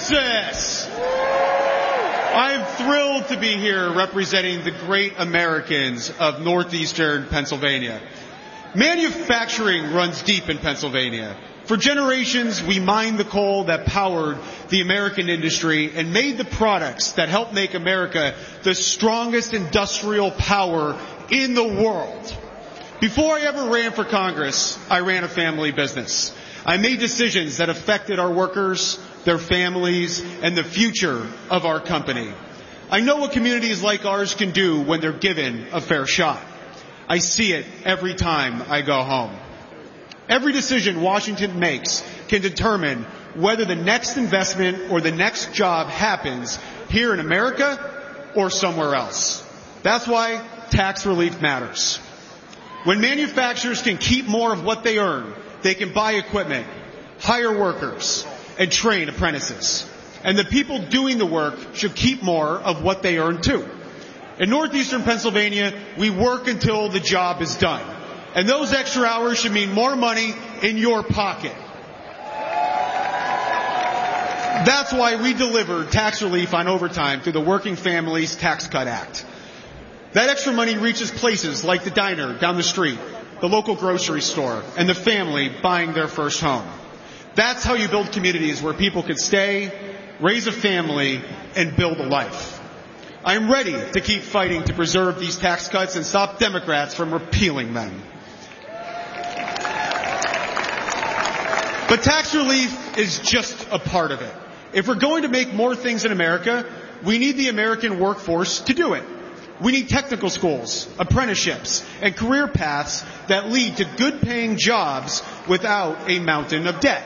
Texas. I'm thrilled to be here representing the great Americans of northeastern Pennsylvania. Manufacturing runs deep in Pennsylvania. For generations, we mined the coal that powered the American industry and made the products that help make America the strongest industrial power in the world. Before I ever ran for Congress, I ran a family business. I made decisions that affected our workers, their families, and the future of our company. I know what communities like ours can do when they're given a fair shot. I see it every time I go home. Every decision Washington makes can determine whether the next investment or the next job happens here in America or somewhere else. That's why tax relief matters. When manufacturers can keep more of what they earn, they can buy equipment, hire workers, and train apprentices. And the people doing the work should keep more of what they earn too. In northeastern Pennsylvania, we work until the job is done. And those extra hours should mean more money in your pocket. That's why we delivered tax relief on overtime through the Working Families Tax Cut Act. That extra money reaches places like the diner down the street, the local grocery store, and the family buying their first home. That's how you build communities where people can stay, raise a family, and build a life. I'm ready to keep fighting to preserve these tax cuts and stop Democrats from repealing them. But tax relief is just a part of it. If we're going to make more things in America, we need the American workforce to do it. We need technical schools, apprenticeships, and career paths that lead to good-paying jobs without a mountain of debt.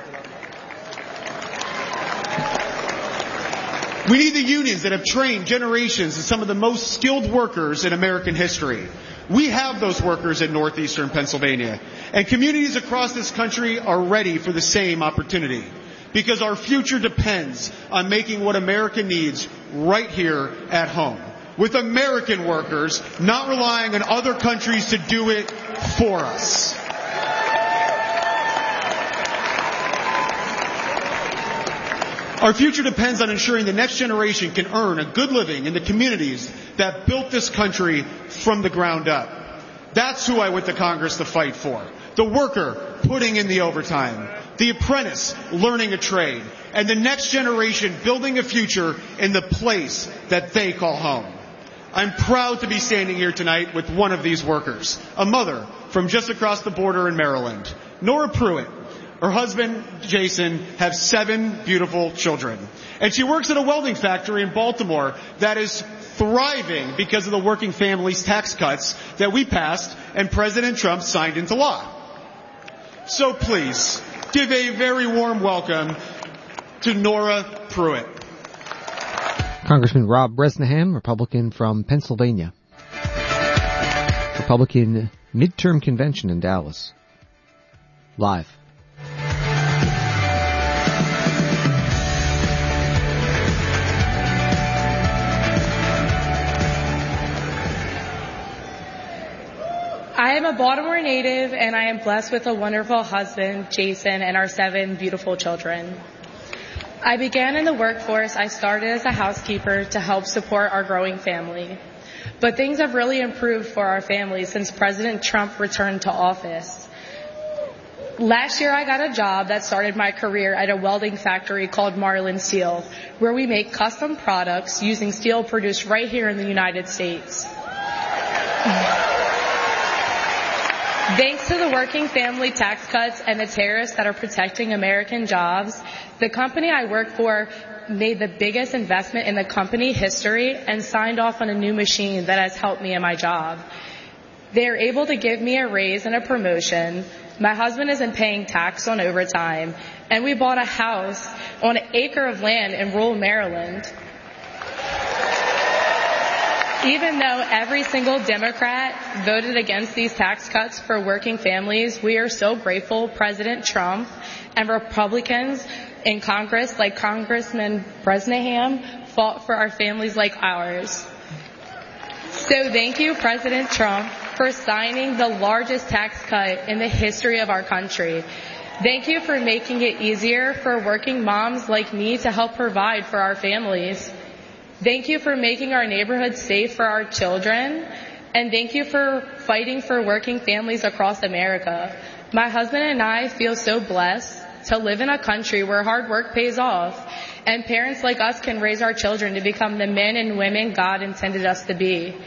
We need the unions that have trained generations of some of the most skilled workers in American history. We have those workers in northeastern Pennsylvania, and communities across this country are ready for the same opportunity because our future depends on making what America needs right here at home, with American workers not relying on other countries to do it for us. Our future depends on ensuring the next generation can earn a good living in the communities that built this country from the ground up. That's who I went to Congress to fight for. The worker putting in the overtime, the apprentice learning a trade, and the next generation building a future in the place that they call home. I'm proud to be standing here tonight with one of these workers, a mother from just across the border in Maryland, Nora Pruitt. Her husband, Jason, have 7 beautiful children. And she works at a welding factory in Baltimore that is thriving because of the Working Families tax cuts that we passed and President Trump signed into law. So please, give a very warm welcome to Nora Pruitt. Congressman Rob Bresnahan, Republican from Pennsylvania. Republican midterm convention in Dallas. Live. I am a Baltimore native, and I am blessed with a wonderful husband, Jason, and our 7 beautiful children. I began in the workforce. I started as a housekeeper to help support our growing family. But things have really improved for our family since President Trump returned to office. Last year, I got a job that started my career at a welding factory called Marlin Steel, where we make custom products using steel produced right here in the United States. Thanks to the Working Family tax cuts and the tariffs that are protecting American jobs, the company I work for made the biggest investment in the company history and signed off on a new machine that has helped me in my job. They are able to give me a raise and a promotion. My husband isn't paying tax on overtime, and we bought a house on an acre of land in rural Maryland. Even though every single Democrat voted against these tax cuts for working families, we are so grateful President Trump and Republicans in Congress, like Congressman Bresnahan, fought for our families like ours. So thank you, President Trump, for signing the largest tax cut in the history of our country. Thank you for making it easier for working moms like me to help provide for our families. Thank you for making our neighborhoods safe for our children. And thank you for fighting for working families across America. My husband and I feel so blessed to live in a country where hard work pays off, and parents like us can raise our children to become the men and women God intended us to be.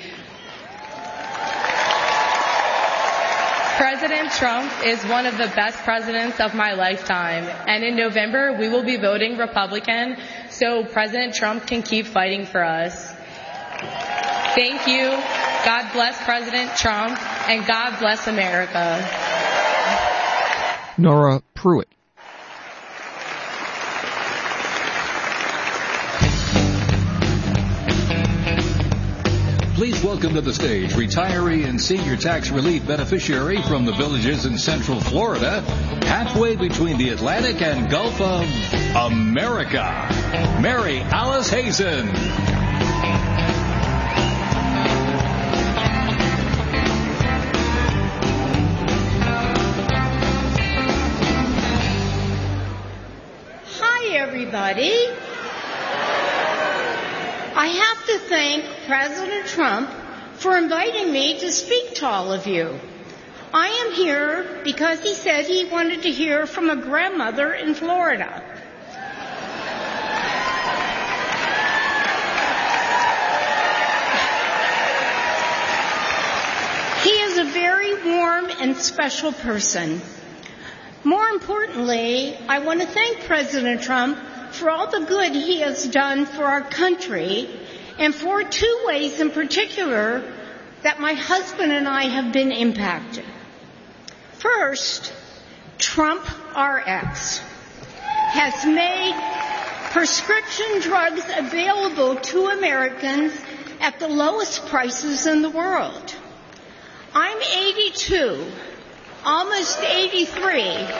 President Trump is one of the best presidents of my lifetime, and in November we will be voting Republican so President Trump can keep fighting for us. Thank you. God bless President Trump, and God bless America. Nora Pruitt. Please welcome to the stage retiree and senior tax relief beneficiary from the Villages in Central Florida, halfway between the Atlantic and Gulf of America, Mary Alice Hazen. Hi, everybody. I have to thank President Trump for inviting me to speak to all of you. I am here because he said he wanted to hear from a grandmother in Florida. He is a very warm and special person. More importantly, I want to thank President Trump for all the good he has done for our country, and for two ways in particular that my husband and I have been impacted. First, Trump RX has made prescription drugs available to Americans at the lowest prices in the world. I'm 82, almost 83.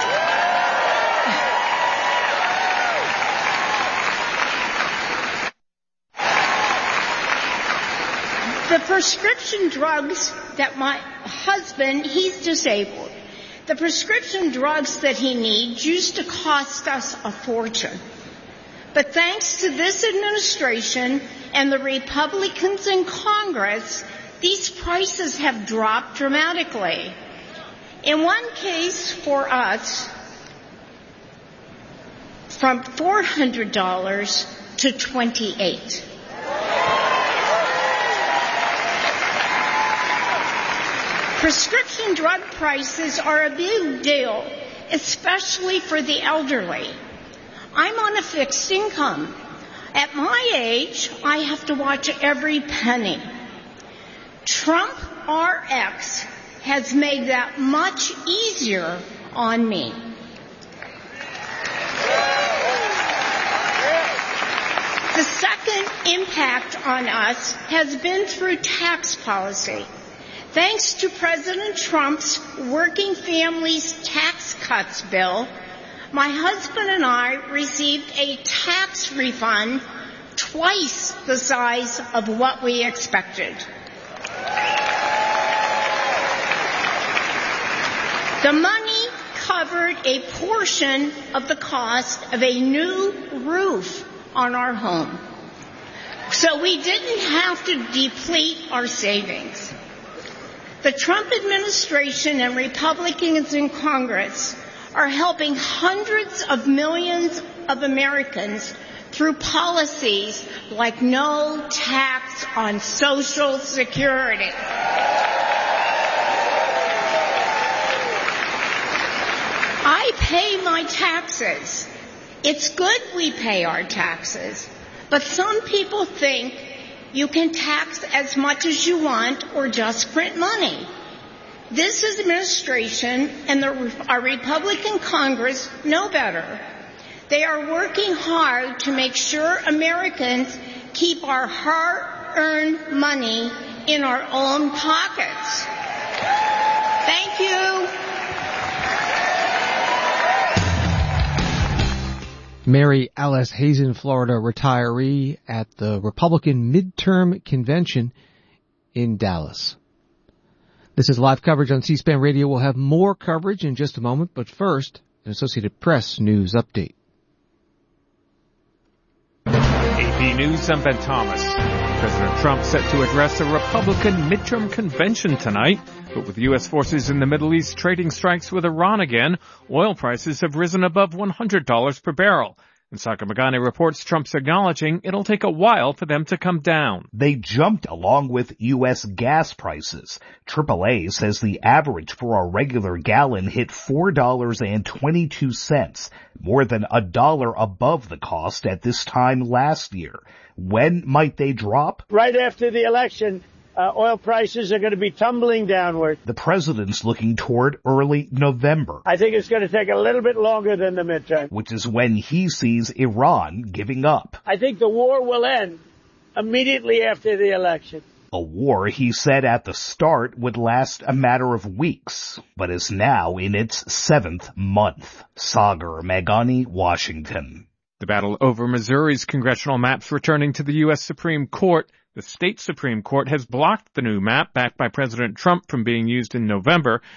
The prescription drugs that my husband, he's disabled. The prescription drugs that he needs used to cost us a fortune. But thanks to this administration and the Republicans in Congress, these prices have dropped dramatically. In one case for us, from $400 to $28. Prescription drug prices are a big deal, especially for the elderly. I'm on a fixed income. At my age, I have to watch every penny. Trump RX has made that much easier on me. The second impact on us has been through tax policy. Thanks to President Trump's Working Families Tax Cuts bill, my husband and I received a tax refund twice the size of what we expected. The money covered a portion of the cost of a new roof on our home, so we didn't have to deplete our savings. The Trump administration and Republicans in Congress are helping hundreds of millions of Americans through policies like no tax on Social Security. I pay my taxes. It's good we pay our taxes, but some people think you can tax as much as you want or just print money. This administration and our Republican Congress know better. They are working hard to make sure Americans keep our hard-earned money in our own pockets. Thank you. Mary Alice Hazen, Florida retiree at the Republican midterm convention in Dallas. This is live coverage on C-SPAN Radio. We'll have more coverage in just a moment, but first, An Associated Press news update. AP News, I'm Ben Thomas. President Trump set to address a Republican midterm convention tonight, but with U.S. forces in the Middle East trading strikes with Iran again, oil prices have risen above $100 per barrel. And Saka Magane reports Trump's acknowledging it'll take a while for them to come down. They jumped along with U.S. gas prices. AAA says the average for a regular gallon hit $4.22, more than $1 above the cost at this time last year. When might they drop? Right after the election. Oil prices are going to be tumbling downward. The president's looking toward early November. I think it's going to take a little bit longer than the midterm. Which is when he sees Iran giving up. I think the war will end immediately after the election. A war, he said at the start, would last a matter of weeks, but is now in its 7th month. Sagar Magani, Washington. The battle over Missouri's congressional maps returning to the U.S. Supreme Court. The state Supreme Court has blocked the new map backed by President Trump from being used in November.